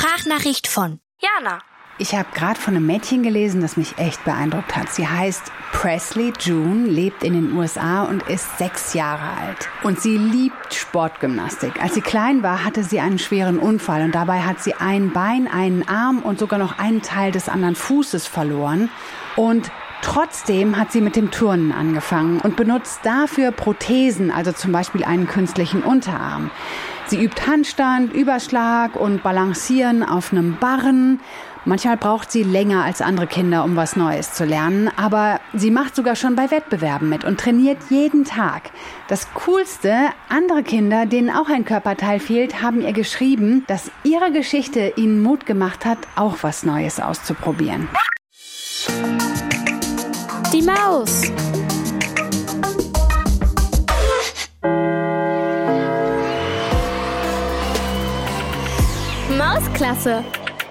Sprachnachricht von Jana. Ich habe gerade von einem Mädchen gelesen, das mich echt beeindruckt hat. Sie heißt Presley June, lebt in den USA und ist 6 Jahre alt. Und sie liebt Sportgymnastik. Als sie klein war, hatte sie einen schweren Unfall und dabei hat sie ein Bein, einen Arm und sogar noch einen Teil des anderen Fußes verloren. Und trotzdem hat sie mit dem Turnen angefangen und benutzt dafür Prothesen, also zum Beispiel einen künstlichen Unterarm. Sie übt Handstand, Überschlag und Balancieren auf einem Barren. Manchmal braucht sie länger als andere Kinder, um was Neues zu lernen, aber sie macht sogar schon bei Wettbewerben mit und trainiert jeden Tag. Das Coolste, andere Kinder, denen auch ein Körperteil fehlt, haben ihr geschrieben, dass ihre Geschichte ihnen Mut gemacht hat, auch was Neues auszuprobieren. Die Maus. Mausklasse.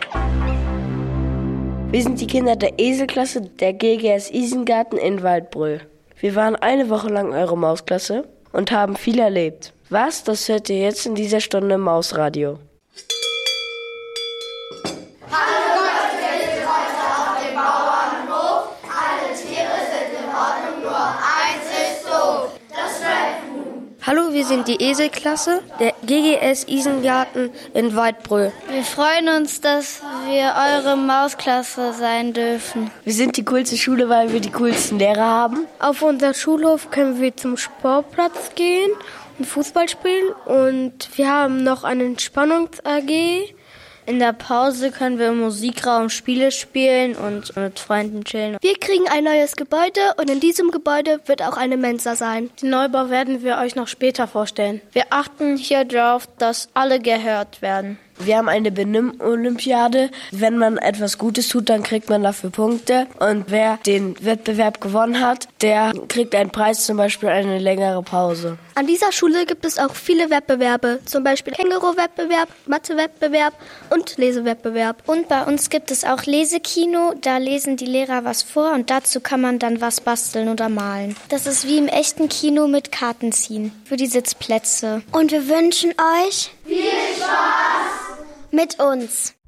Wir sind die Kinder der Eselklasse der GGS Isengarten in Waldbröl. Wir waren eine Woche lang eure Mausklasse und haben viel erlebt. Was, das hört ihr jetzt in dieser Stunde im Mausradio. Hallo, wir sind die Eselklasse der GGS Isengarten in Waldbröl. Wir freuen uns, dass wir eure Mausklasse sein dürfen. Wir sind die coolste Schule, weil wir die coolsten Lehrer haben. Auf unserem Schulhof können wir zum Sportplatz gehen und Fußball spielen. Und wir haben noch eine Entspannungs-AG. In der Pause können wir im Musikraum Spiele spielen und mit Freunden chillen. Wir kriegen ein neues Gebäude und in diesem Gebäude wird auch eine Mensa sein. Den Neubau werden wir euch noch später vorstellen. Wir achten hier drauf, dass alle gehört werden. Wir haben eine Benimm-Olympiade. Wenn man etwas Gutes tut, dann kriegt man dafür Punkte. Und wer den Wettbewerb gewonnen hat, der kriegt einen Preis, zum Beispiel eine längere Pause. An dieser Schule gibt es auch viele Wettbewerbe, zum Beispiel Känguru-Wettbewerb, Mathe-Wettbewerb und Lesewettbewerb. Und bei uns gibt es auch Lesekino, da lesen die Lehrer was vor und dazu kann man dann was basteln oder malen. Das ist wie im echten Kino mit Karten ziehen für die Sitzplätze. Und wir wünschen euch viel Spaß mit uns.